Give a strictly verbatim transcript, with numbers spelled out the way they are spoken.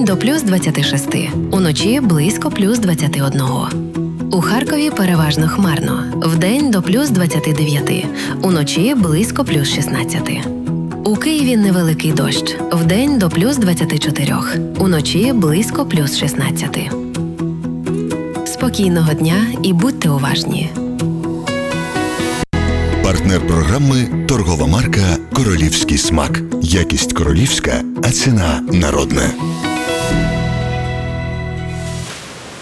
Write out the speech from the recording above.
до плюс двадцяти шести. Уночі близько плюс двадцяти одного. У Харкові переважно хмарно. Вдень до плюс двадцяти дев'яти. Уночі близько плюс шістнадцяти. У Києві невеликий дощ. Вдень до плюс двадцяти чотирьох. Уночі близько плюс шістнадцяти. Спокійного дня і будьте уважні. Партнер програми – торгова марка «Королівський смак». Якість королівська, а ціна народна.